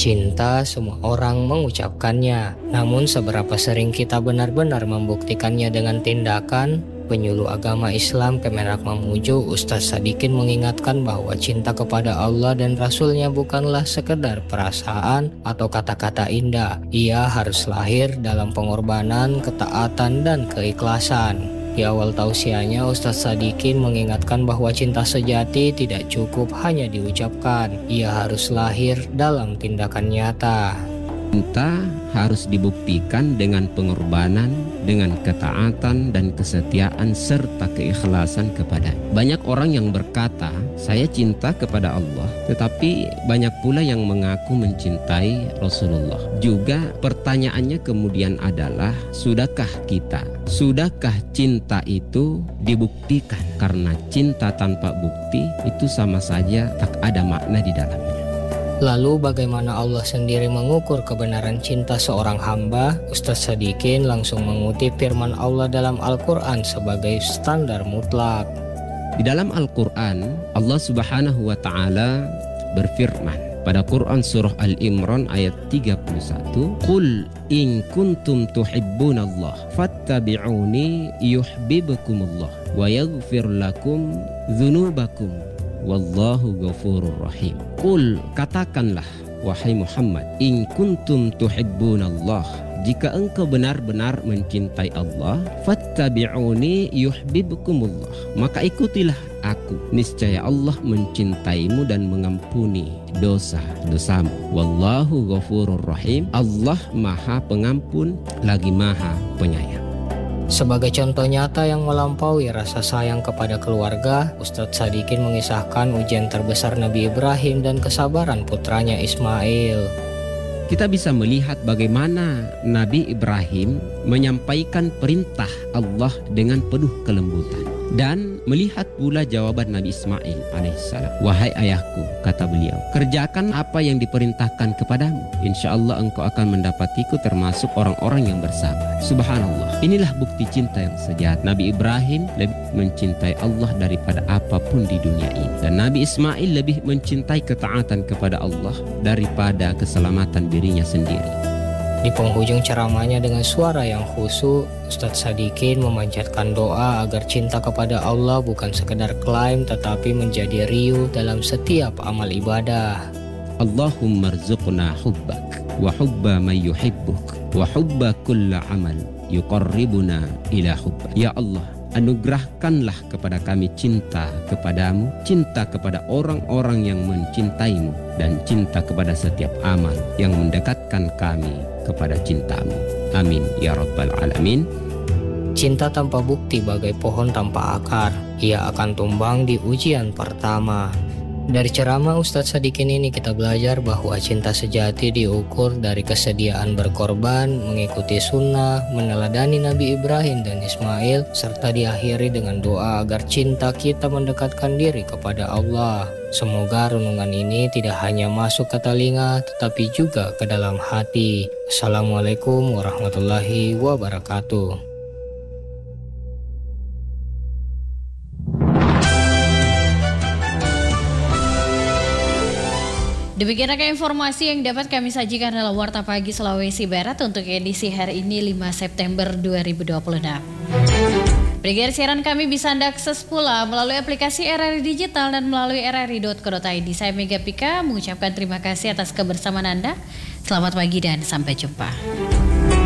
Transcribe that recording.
Cinta semua orang mengucapkannya, namun seberapa sering kita benar-benar membuktikannya dengan tindakan? Penyuluh agama Islam Kemenak Mamuju Ustadz Sadikin mengingatkan bahwa cinta kepada Allah dan Rasulnya bukanlah sekedar perasaan atau kata-kata indah. Ia harus lahir dalam pengorbanan, ketaatan, dan keikhlasan. Di awal tausiahnya, Ustadz Sadikin mengingatkan bahwa cinta sejati tidak cukup hanya diucapkan. Ia harus lahir dalam tindakan nyata. Cinta harus dibuktikan dengan pengorbanan, dengan ketaatan dan kesetiaan serta keikhlasan kepada. Banyak orang yang berkata, saya cinta kepada Allah, tetapi banyak pula yang mengaku mencintai Rasulullah. Juga pertanyaannya kemudian adalah, sudahkah cinta itu dibuktikan? Karena cinta tanpa bukti itu sama saja tak ada makna di dalamnya. Lalu bagaimana Allah sendiri mengukur kebenaran cinta seorang hamba? Ustadz Sadikin langsung mengutip firman Allah dalam Al-Quran sebagai standar mutlak. Di dalam Al-Quran, Allah Subhanahu wa Ta'ala berfirman pada Quran surah Al-Imran ayat 31, Qul in kuntum tuhibbunallah fattabi'uni yuhibbukumullah wa yaghfir lakum dzunubakum wallahu ghafurur rahim. Qul, katakanlah wahai Muhammad, in kuntum tuhibbunallah, jika engkau benar-benar mencintai Allah, fattabi'uni yuhibbukumullah, maka ikutilah aku, niscaya Allah mencintaimu dan mengampuni dosa-dosamu. Wallahu ghafurur rahim, Allah Maha Pengampun lagi Maha Penyayang. Sebagai contoh nyata yang melampaui rasa sayang kepada keluarga, Ustadz Sadikin mengisahkan ujian terbesar Nabi Ibrahim dan kesabaran putranya Ismail. Kita bisa melihat bagaimana Nabi Ibrahim menyampaikan perintah Allah dengan penuh kelembutan. Dan melihat pula jawaban Nabi Ismail alaihissalam. Wahai ayahku, kata beliau, kerjakan apa yang diperintahkan kepadamu. Insya Allah engkau akan mendapatiku termasuk orang-orang yang bersabar. Subhanallah, inilah bukti cinta yang sejati. Nabi Ibrahim lebih mencintai Allah daripada apapun di dunia ini. Dan Nabi Ismail lebih mencintai ketaatan kepada Allah daripada keselamatan dirinya sendiri. Di penghujung ceramahnya dengan suara yang khusyuk, Ustadz Sadikin memanjatkan doa agar cinta kepada Allah bukan sekedar klaim tetapi menjadi riuh dalam setiap amal ibadah. Allahumma rzuqna hubbak wa hubba man yuhibbuk wa hubba kulla amal yuqarribuna ila hubbak. Ya Allah, anugerahkanlah kepada kami cinta kepadamu, cinta kepada orang-orang yang mencintaimu, dan cinta kepada setiap amal yang mendekatkan kami kepada cintamu. Amin ya rabbal alamin. Cinta tanpa bukti bagai pohon tanpa akar, ia akan tumbang di ujian pertama. Dari ceramah Ustadz Sadikin ini kita belajar bahwa cinta sejati diukur dari kesediaan berkorban, mengikuti sunnah, meneladani Nabi Ibrahim dan Ismail, serta diakhiri dengan doa agar cinta kita mendekatkan diri kepada Allah. Semoga renungan ini tidak hanya masuk ke telinga tetapi juga ke dalam hati. Assalamualaikum warahmatullahi wabarakatuh. Demikian informasi yang dapat kami sajikan dalam Warta Pagi Sulawesi Barat untuk edisi hari ini 5 September 2026. Berikut siaran kami bisa Anda akses pula melalui aplikasi RRI Digital dan melalui rri.co.id. Saya Mega Pika mengucapkan terima kasih atas kebersamaan Anda. Selamat pagi dan sampai jumpa.